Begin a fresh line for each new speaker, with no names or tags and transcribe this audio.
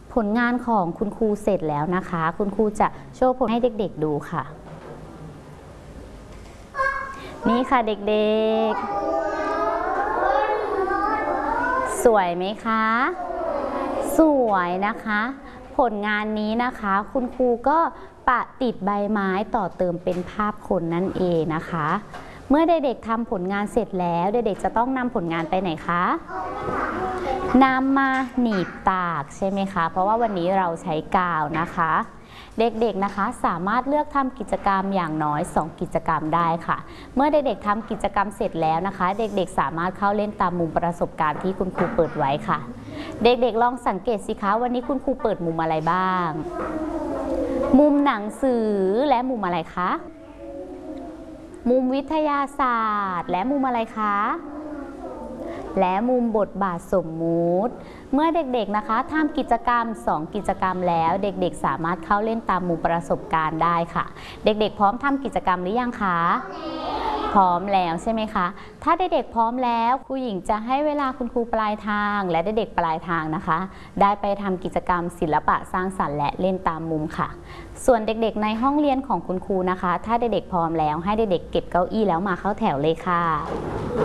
ผลงานของคุณครูเสร็จแล้วนะคะ คุณครูจะโชว์ผลให้เด็กๆดูค่ะนี่ค่ะเด็กๆสวยไหมคะสวยนะคะผลงานนี้นะคะคุณครูก็ปะติดใบไม้ต่อเติมเป็นภาพคนนั่นเองนะคะเมื่อเด็กๆทำผลงานเสร็จแล้วเด็กๆจะต้องนำผลงานไปไหนคะนำมาหนีบตากใช่ไหมคะเพราะว่าวันนี้เราใช้กาวนะคะเด็กๆนะคะสามารถเลือกทำกิจกรรมอย่างน้อย2กิจกรรมได้ค่ะเมื่อเด็กๆทำกิจกรรมเสร็จแล้วนะคะเด็กๆสามารถเข้าเล่นตามมุมประสบการณ์ที่คุณครูเปิดไว้ค่ะเด็กๆลองสังเกตสิคะวันนี้คุณครูเปิดมุมอะไรบ้างมุมหนังสือและมุมอะไรคะมุมวิทยาศาสตร์และมุมอะไรคะและมุมบทบาทสมมุติเมื่อเด็กๆนะคะทำกิจกรรม2กิจกรรมแล้วเด็กๆสามารถเข้าเล่นตามมุมประสบการณ์ได้ค่ะเด็กๆพร้อมทำกิจกรรมหรือยังคะพร้อมแล้วใช่ไหมคะถ้าเด็กๆพร้อมแล้วครูหญิงจะให้เวลาคุณครูปลายทางและเด็กๆปลายทางนะคะได้ไปทำกิจกรรมศิลปะสร้างสรรค์และเล่นตามมุมค่ะส่วนเด็กๆในห้องเรียนของคุณครูนะคะถ้าเด็กๆพร้อมแล้วให้เด็กๆเก็บเก้าอี้แล้วมาเข้าแถวเลยค่ะ